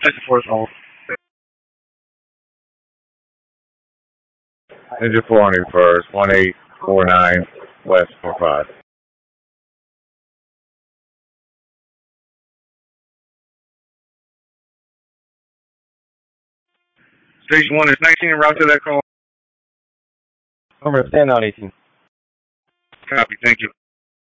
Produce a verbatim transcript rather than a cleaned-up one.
Just for hold. Engine four hundred first, one eight four nine West four five. Station one is nineteen and route to that call. Over, stand on eighteen. Copy, thank you.